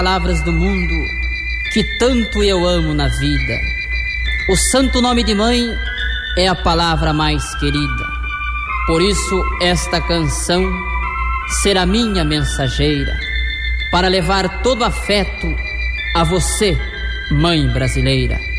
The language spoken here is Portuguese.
palavras do mundo que tanto eu amo na vida. O santo nome de mãe é a palavra mais querida. Por isso esta canção será minha mensageira, para levar todo afeto a você, mãe brasileira.